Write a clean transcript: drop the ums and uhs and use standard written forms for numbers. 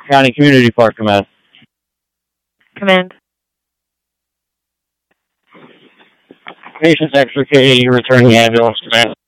County Community Park Command. Command. Patient's extricated, returning ambulance command.